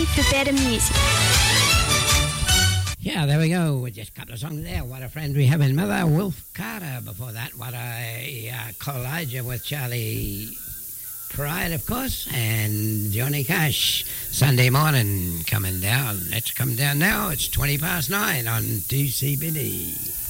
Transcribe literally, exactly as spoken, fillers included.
For better music. Yeah, there we go. Just a couple of songs there. What a Friend We Have in Mother. Wolf Carter before that. What a uh, collage with Charlie Pride, of course, and Johnny Cash. Sunday morning coming down. Let's come down now. It's twenty past nine on D C B D.